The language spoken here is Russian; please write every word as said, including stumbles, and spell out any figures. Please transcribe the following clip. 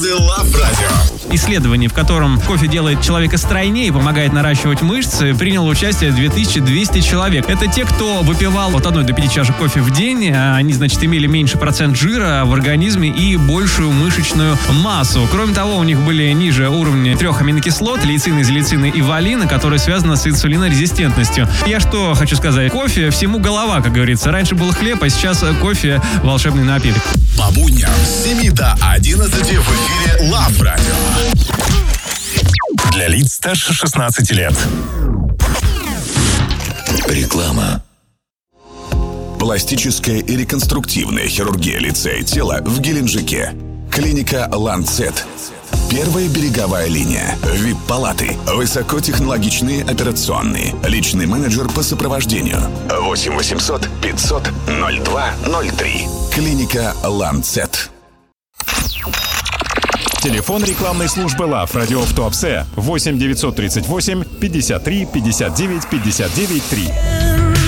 Звезды Love Radio. Исследование, в котором кофе делает человека стройнее и помогает наращивать мышцы, приняло участие две тысячи двести человек. Это те, кто выпивал от одной до пяти чашек кофе в день. Они, значит, имели меньше процент жира в организме и большую мышечную массу. Кроме того, у них были ниже уровни трех аминокислот, лейцина, изолейцина и валина, которые связаны с инсулинорезистентностью. Я что хочу сказать? Кофе всему голова, как говорится. Раньше был хлеб, а сейчас кофе — волшебный напиток. По будням с семи до одиннадцати в эфире Love Radio. Для лиц старше шестнадцати лет. Реклама. Пластическая и реконструктивная хирургия лица и тела в Геленджике. Клиника Ланцет. Первая береговая линия. ви ай пи-палаты. Высокотехнологичные операционные. Личный менеджер по сопровождению. восемь восемьсот пятьсот ноль два ноль три. Клиника Ланцет. Телефон рекламной службы Love Radio в Туапсе восемь девятьсот тридцать восемь пятьдесят три пятьдесят девять пятьдесят девять три.